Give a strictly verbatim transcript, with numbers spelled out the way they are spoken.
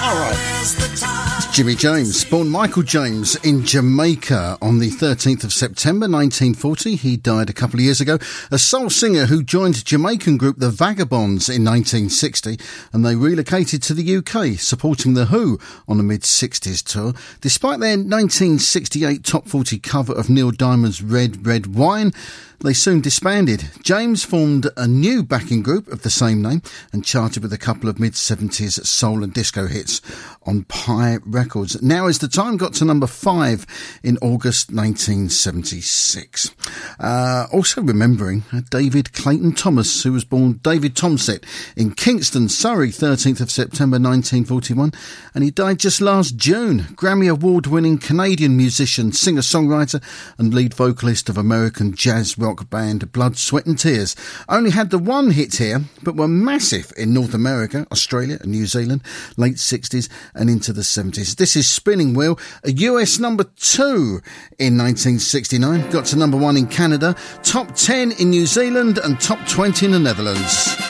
It's Jimmy James, born Michael James in Jamaica on the thirteenth of September nineteen forty. He died a couple of years ago. A soul singer who joined Jamaican group The Vagabonds in nineteen sixty, and they relocated to the U K, supporting The Who on a mid-sixties tour. Despite their nineteen sixty-eight top forty cover of Neil Diamond's Red, Red Wine, they soon disbanded. James formed a new backing group of the same name and charted with a couple of mid-seventies soul and disco hits on Pie Records. Now Is the Time got to number five in August nineteen seventy-six. Uh, also remembering David Clayton Thomas, who was born David Tomset in Kingston, Surrey, thirteenth of September nineteen forty-one, and he died just last June. Grammy Award-winning Canadian musician, singer-songwriter and lead vocalist of American jazz rock band Blood, Sweat and Tears. Only had the one hit here, but were massive in North America, Australia and New Zealand, late sixties and into the seventies. This is Spinning Wheel, a U S number two in nineteen sixty-nine, got to number one in Canada, top ten in New Zealand and top twenty in the Netherlands.